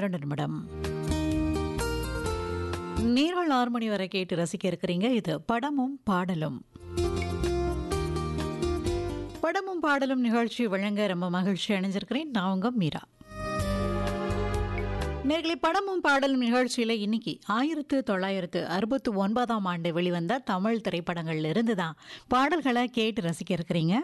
2 நிமிடம். நேர்கள் 6 மணி வரை கேட்டு ரசிக்க இருக்கிறீங்க. இது படமும் பாடலும். படமும் பாடலும் நிகழ்ச்சி வழங்க ரொம்ப மகிழ்ச்சி அணிஞ்சிருக்கிறேன். நான் உங்க மீரா. நேர்களை படமும் பாடலும் நிகழ்ச்சியில் இன்னைக்கு 1969ஆம் ஆண்டு வெளிவந்த தமிழ் திரைப்படங்கள்ல இருந்து தான் பாடல்களை கேட்டு ரசிக்க இருக்கிறீங்க.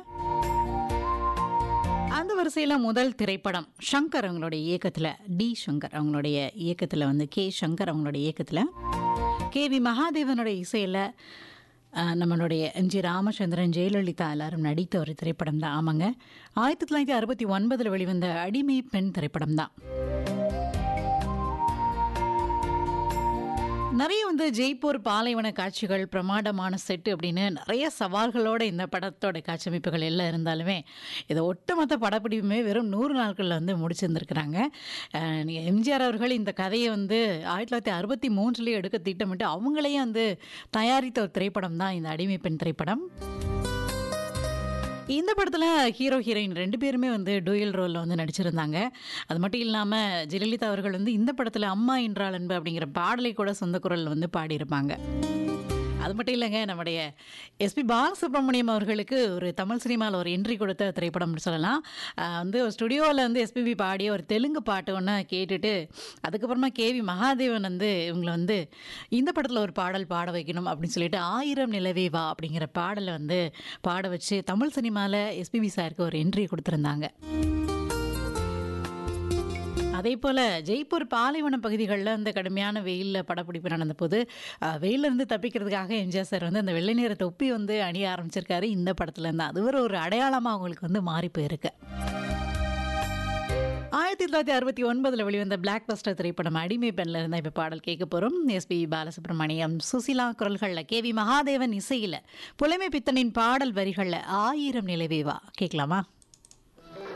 அந்த வரிசையில் முதல் திரைப்படம் சங்கர் அவங்களுடைய இயக்கத்தில், டி சங்கர் அவங்களுடைய இயக்கத்தில் வந்து கே சங்கர் அவங்களுடைய இயக்கத்தில் KV மகாதேவனுடைய இசையில் நம்மளுடைய MG ராமச்சந்திரன், ஜெயலலிதா எல்லாரும் நடித்த ஒரு திரைப்படம் தான். ஆமாங்க, 1969 வெளிவந்த அடிமை பெண் திரைப்படம் தான். நிறைய வந்து ஜெய்ப்பூர் பாலைவன காட்சிகள், பிரமாண்டமான செட்டு அப்படின்னு நிறைய சவால்களோட இந்த படத்தோட காட்சியமைப்புகள் எல்லாம் இருந்தாலுமே இதை ஒட்டுமொத்த படப்பிடிப்புமே வெறும் 100 நாட்களில் வந்து முடிச்சிருந்துருக்குறாங்க. எம்ஜிஆர் அவர்கள் இந்த கதையை வந்து 1963 எடுக்க திட்டமிட்டு அவங்களையே வந்து தயாரித்த ஒரு திரைப்படம் தான் இந்த அடிமை பெண் திரைப்படம். இந்த படத்தில் ஹீரோ ஹீரோயின் 2 பேருமே வந்து டூயல் ரோலில் வந்து நடிச்சிருந்தாங்க. அது மட்டும் இல்லாமல் ஜெயலலிதா அவர்கள் வந்து இந்த படத்தில் அம்மா என்றால் அன்பு அப்படிங்கிற பாடலை கூட சொந்த குரலில் வந்து பாடியிருப்பாங்க. அது மட்டும் இல்லைங்க, நம்முடைய எஸ்பி பாலசுப்ரமணியம் அவர்களுக்கு ஒரு தமிழ் சினிமாவில் ஒரு என்ட்ரி கொடுத்த திரைப்படம்னு சொல்லலாம். வந்து ஒரு ஸ்டுடியோவில் வந்து எஸ்பிபி பாடிய ஒரு தெலுங்கு பாட்டு ஒன்று கேட்டுட்டு அதுக்கப்புறமா KV மகாதேவன் வந்து இவங்களை வந்து இந்த படத்தில் ஒரு பாடல் பாட வைக்கணும் அப்படின்னு சொல்லிட்டு 1000 நிலவே வா அப்படிங்கிற பாடலை வந்து பாட வச்சு தமிழ் சினிமாவில் எஸ்பிபி சாருக்கு ஒரு என்ட்ரி கொடுத்துருந்தாங்க. அதே போல் ஜெய்ப்பூர் பாலைவன பகுதிகளில் அந்த கடுமையான வெயிலில் படப்பிடிப்பு நடந்த போது வெயிலிருந்து தப்பிக்கிறதுக்காக எம்ஜிஆர் சார் வந்து அந்த வெள்ளை நிற தொப்பி வந்து அணிய ஆரம்பிச்சிருக்காரு இந்த படத்துல இருந்து. அது ஒரு அடையாளமாக அவங்களுக்கு வந்து மாறி போயிருக்கு. 1969 வெளிவந்த பிளாக் பஸ்டர் திரைப்படம் அடிமை பெண்ல இருந்தால் இப்போ பாடல் கேட்க போகிறோம். எஸ்பி பாலசுப்ரமணியம், சுசிலா குரல்களில், KV மகாதேவன் இசையில், புலமை பித்தனின் பாடல் வரிகளில் 1000 நிலவே வா கேட்கலாமா?